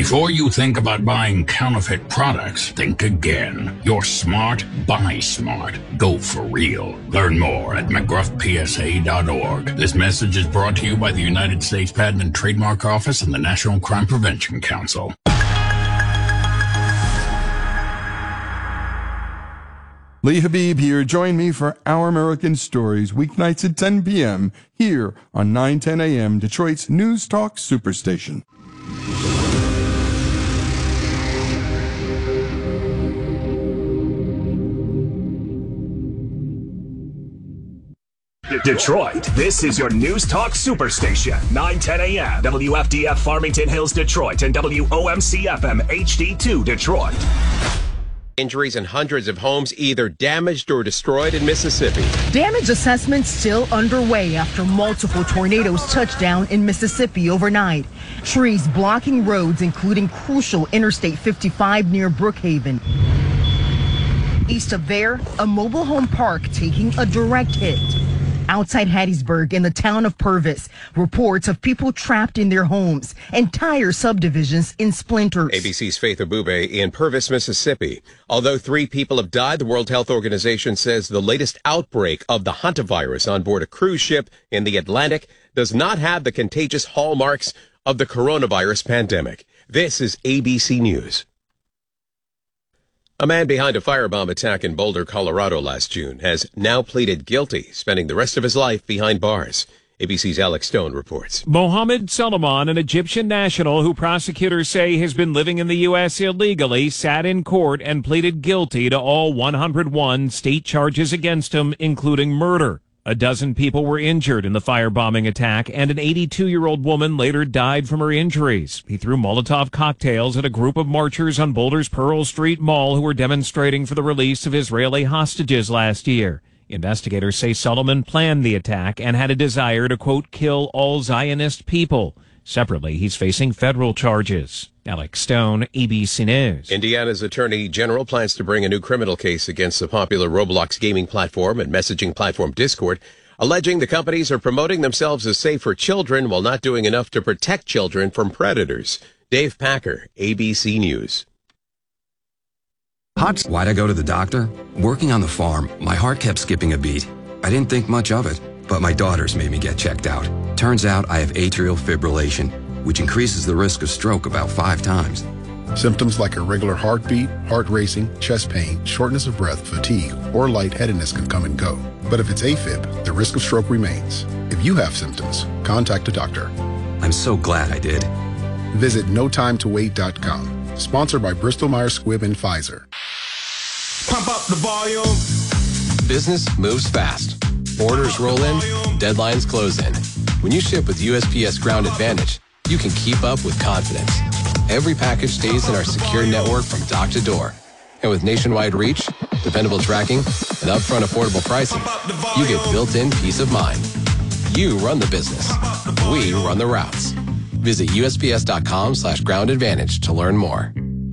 Before you think about buying counterfeit products, think again. You're smart, buy smart. Go for real. Learn more at McGruffPSA.org. This message is brought to you by the United States Patent and Trademark Office and the National Crime Prevention Council. Lee Habib here. Join me for Our American Stories, weeknights at 10 p.m. here on 910 a.m., Detroit's News Talk Superstation. Detroit, this is your News Talk Superstation. 910 a.m. WFDF Farmington Hills, Detroit, and WOMC-FM HD2 Detroit. Injuries in hundreds of homes either damaged or destroyed in Mississippi. Damage assessments still underway after multiple tornadoes touched down in Mississippi overnight. Trees blocking roads, including crucial Interstate 55 near Brookhaven. East of there, a mobile home park taking a direct hit. Outside Hattiesburg in the town of Purvis, reports of people trapped in their homes, entire subdivisions in splinters. ABC's Faith Abube in Purvis, Mississippi. Although 3 people have died, the World Health Organization says the latest outbreak of the hantavirus on board a cruise ship in the Atlantic does not have the contagious hallmarks of the coronavirus pandemic. This is ABC News. A man behind a firebomb attack in Boulder, Colorado last June has now pleaded guilty, spending the rest of his life behind bars. ABC's Alex Stone reports. Mohammed Salman, an Egyptian national who prosecutors say has been living in the U.S. illegally, sat in court and pleaded guilty to all 101 state charges against him, including murder. A dozen people were injured in the firebombing attack, and an 82-year-old woman later died from her injuries. He threw Molotov cocktails at a group of marchers on Boulder's Pearl Street Mall who were demonstrating for the release of Israeli hostages last year. Investigators say Solomon planned the attack and had a desire to, quote, kill all Zionist people. Separately, he's facing federal charges. Alex Stone, ABC News. Indiana's Attorney General plans to bring a new criminal case against the popular Roblox gaming platform and messaging platform Discord, alleging the companies are promoting themselves as safe for children while not doing enough to protect children from predators. Dave Packer, ABC News. Why'd I go to the doctor? Working on the farm, my heart kept skipping a beat. I didn't think much of it, but my daughters made me get checked out. Turns out I have atrial fibrillation, which increases the risk of stroke about 5 times. Symptoms like irregular heartbeat, heart racing, chest pain, shortness of breath, fatigue, or lightheadedness can come and go. But if it's AFib, the risk of stroke remains. If you have symptoms, contact a doctor. I'm so glad I did. Visit notimetowait.com. Sponsored by Bristol Myers Squibb and Pfizer. Pump up the volume. Business moves fast. Orders roll in, deadlines close in. When you ship with USPS Ground Advantage, you can keep up with confidence. Every package stays in our secure network from dock to door. And with nationwide reach, dependable tracking, and upfront affordable pricing, you get built-in peace of mind. You run the business. We run the routes. Visit USPS.com/Ground Advantage to learn more.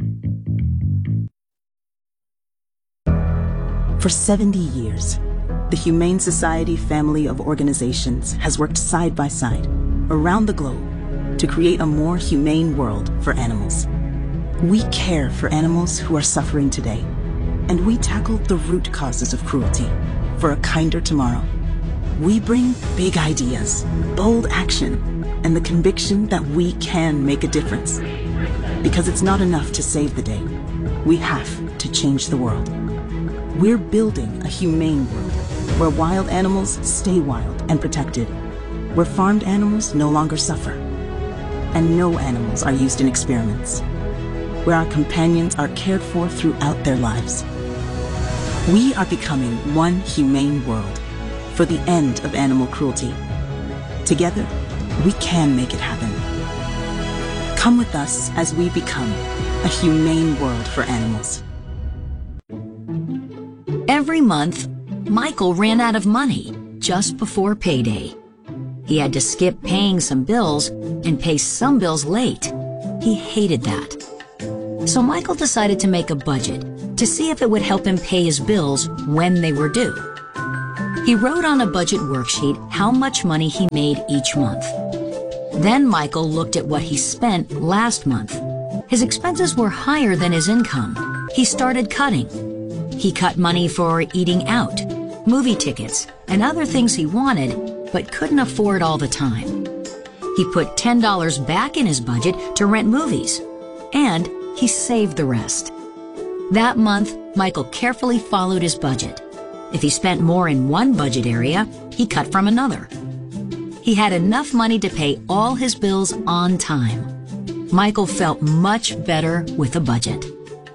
For 70 years, the Humane Society family of organizations has worked side by side around the globe to create a more humane world for animals. We care for animals who are suffering today, and we tackle the root causes of cruelty for a kinder tomorrow. We bring big ideas, bold action, and the conviction that we can make a difference. Because it's not enough to save the day. We have to change the world. We're building a humane world where wild animals stay wild and protected, where farmed animals no longer suffer, and no animals are used in experiments, where our companions are cared for throughout their lives. We are becoming one humane world for the end of animal cruelty. Together, we can make it happen. Come with us as we become a humane world for animals. Every month, Michael ran out of money just before payday. He had to skip paying some bills and pay some bills late. He hated that. So Michael decided to make a budget to see if it would help him pay his bills when they were due. He wrote on a budget worksheet how much money he made each month. Then Michael looked at what he spent last month His expenses were higher than his income. He started cutting. He cut money for eating out, movie tickets, and other things he wanted, but couldn't afford all the time. He put $10 back in his budget to rent movies, and he saved the rest. That month, Michael carefully followed his budget. If he spent more in one budget area, he cut from another. He had enough money to pay all his bills on time. Michael felt much better with a budget.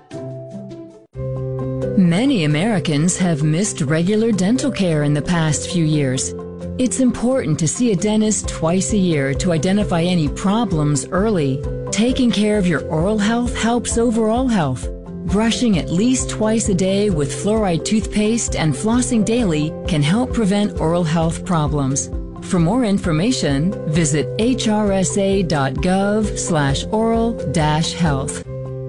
Many Americans have missed regular dental care in the past few years. It's important to see a dentist twice a year to identify any problems early. Taking care of your oral health helps overall health. Brushing at least twice a day with fluoride toothpaste and flossing daily can help prevent oral health problems. For more information, visit hrsa.gov/oral-health.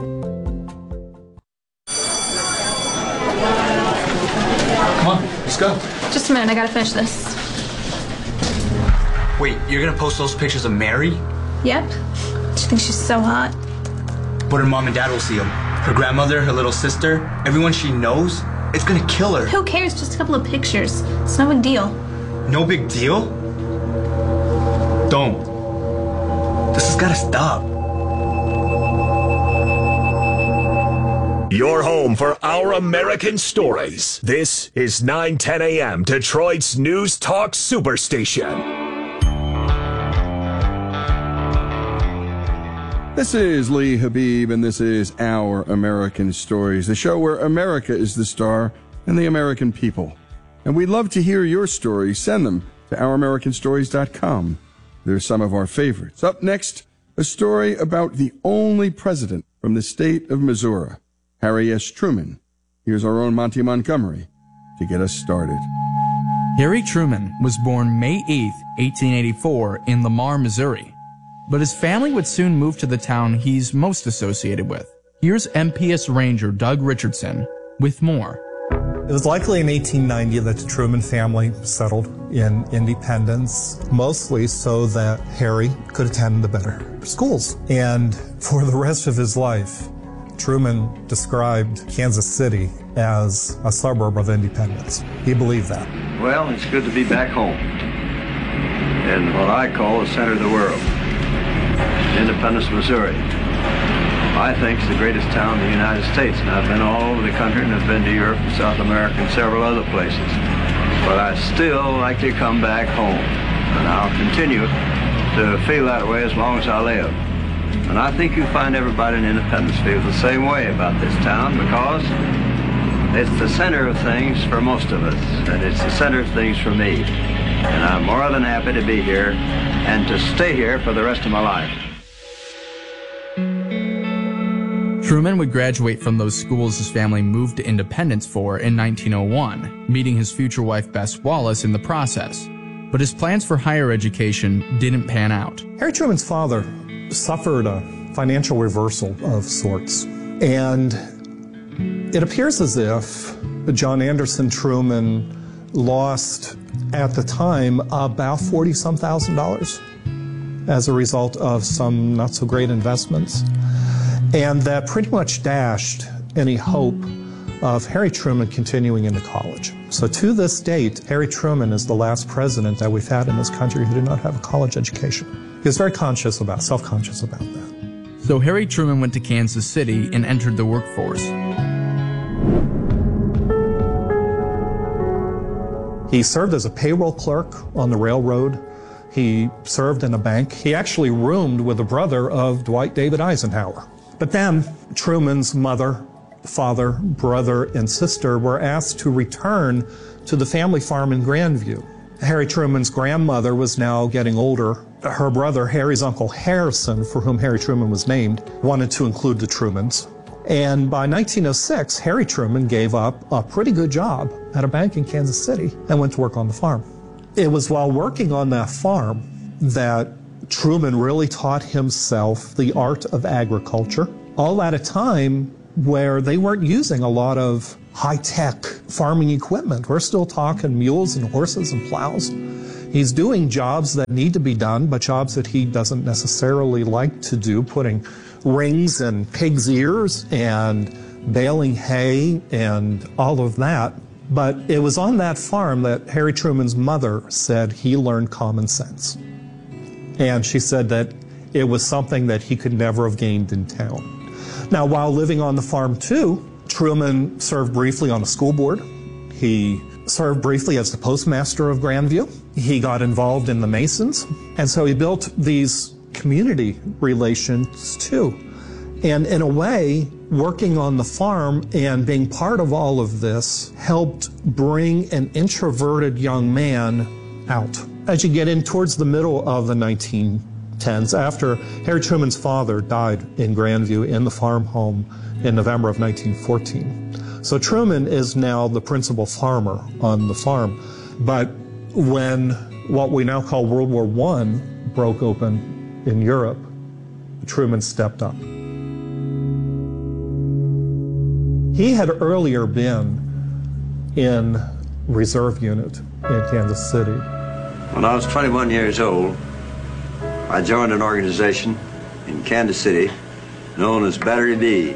Come on, let's go. Just a minute, I gotta finish this. Wait, you're gonna post those pictures of Mary? Yep. Do you think she's so hot? But her mom and dad will see them. Her grandmother, her little sister, everyone she knows. It's gonna kill her. Who cares? Just a couple of pictures. It's no big deal. No big deal? Don't. This has gotta stop. Your home for Our American Stories. This is 910 a.m. Detroit's News Talk Superstation. This is Lee Habib, and this is Our American Stories, the show where America is the star and the American people. And we'd love to hear your stories. Send them to ouramericanstories.com. They're some of our favorites. Up next, a story about the only president from the state of Missouri, Harry S. Truman. Here's our own Monty Montgomery to get us started. Harry Truman was born May 8, 1884, in Lamar, Missouri. But his family would soon move to the town he's most associated with. Here's MPS Ranger Doug Richardson with more. It was likely in 1890 that the Truman family settled in Independence, mostly so that Harry could attend the better schools. And for the rest of his life, Truman described Kansas City as a suburb of Independence. He believed that. Well, it's good to be back home in what I call the center of the world, Independence, Missouri. I think it's the greatest town in the United States, and I've been all over the country, and I've been to Europe and South America and several other places. But I still like to come back home, and I'll continue to feel that way as long as I live. And I think you find everybody in Independence feels the same way about this town, because it's the center of things for most of us, and it's the center of things for me. And I'm more than happy to be here and to stay here for the rest of my life. Truman would graduate from those schools his family moved to Independence for in 1901, meeting his future wife Bess Wallace in the process. But his plans for higher education didn't pan out. Harry Truman's father suffered a financial reversal of sorts, and it appears as if John Anderson Truman lost, at the time, about $40-some thousand as a result of some not so great investments. And that pretty much dashed any hope of Harry Truman continuing into college. So to this date, Harry Truman is the last president that we've had in this country who did not have a college education. He was very self-conscious about that. So Harry Truman went to Kansas City and entered the workforce. He served as a payroll clerk on the railroad. He served in a bank. He actually roomed with the brother of Dwight David Eisenhower. But then Truman's mother, father, brother, and sister were asked to return to the family farm in Grandview. Harry Truman's grandmother was now getting older. Her brother, Harry's uncle Harrison, for whom Harry Truman was named, wanted to include the Trumans. And by 1906, Harry Truman gave up a pretty good job at a bank in Kansas City and went to work on the farm. It was while working on that farm that Truman really taught himself the art of agriculture, all at a time where they weren't using a lot of high-tech farming equipment. We're still talking mules and horses and plows. He's doing jobs that need to be done, but jobs that he doesn't necessarily like to do, putting rings and pig's ears and baling hay and all of that. But it was on that farm that Harry Truman's mother said he learned common sense. And she said that it was something that he could never have gained in town. Now, while living on the farm too, Truman served briefly on a school board. He served briefly as the postmaster of Grandview. He got involved in the Masons. And so he built these community relations too. And in a way, working on the farm and being part of all of this helped bring an introverted young man out. As you get in towards the middle of the 1910s, after Harry Truman's father died in Grandview in the farm home in November of 1914. So Truman is now the principal farmer on the farm. But when what we now call World War I broke open in Europe, Truman stepped up. He had earlier been in reserve unit in Kansas City. When I was 21 years old, I joined an organization in Kansas City known as Battery D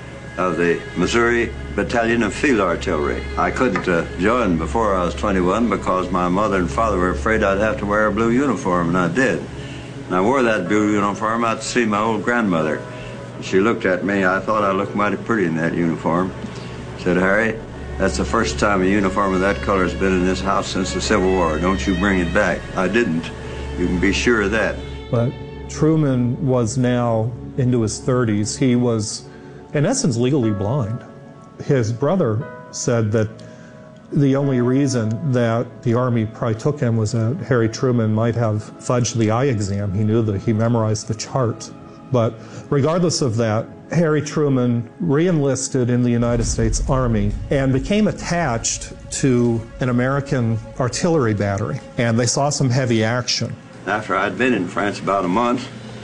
of the Missouri Battalion of Field Artillery. I couldn't join before I was 21 because my mother and father were afraid I'd have to wear a blue uniform, and I did. And I wore that blue uniform out to see my old grandmother. She looked at me. I thought I looked mighty pretty in that uniform. Said, "Harry, that's the first time a uniform of that color has been in this house since the Civil War. Don't you bring it back." I didn't. You can be sure of that. But Truman was now into his 30s. He was, in essence, legally blind. His brother said that the only reason that the Army probably took him was that Harry Truman might have fudged the eye exam. He knew that he memorized the chart. But regardless of that, Harry Truman re-enlisted in the United States Army and became attached to an American artillery battery, and they saw some heavy action. After I'd been in France about a month,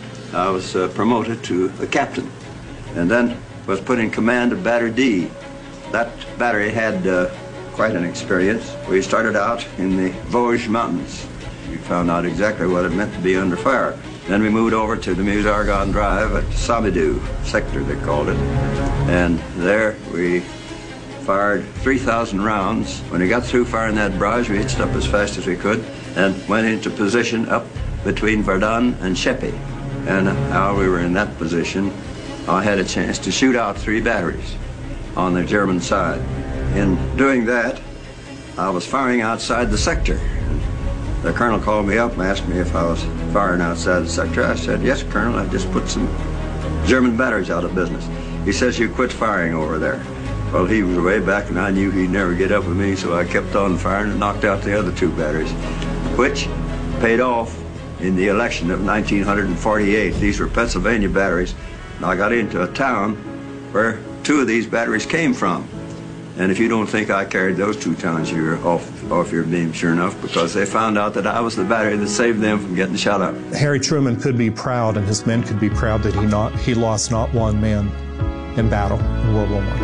I was promoted to a captain, and then was put in command of Battery D. That battery had quite an experience. We started out in the Vosges Mountains. We found out exactly what it meant to be under fire. Then we moved over to the Meuse-Argonne Drive at Sabidou sector, they called it. And there we fired 3,000 rounds. When we got through firing that barrage, we hitched up as fast as we could and went into position up between Verdun and Sheppey. And while we were in that position, I had a chance to shoot out 3 batteries on the German side. In doing that, I was firing outside the sector. The colonel called me up and asked me if I was firing outside the sector. I said, "Yes, Colonel, I just put some German batteries out of business." He says, "You quit firing over there." Well, he was way back, and I knew he'd never get up with me, so I kept on firing and knocked out the other 2 batteries, which paid off in the election of 1948. These were Pennsylvania batteries, and I got into a town where 2 of these batteries came from. And if you don't think I carried those 2 towns, you're off your beam, sure enough, because they found out that I was the battery that saved them from getting shot up. Harry Truman could be proud, and his men could be proud that he lost not one man in battle in World War I.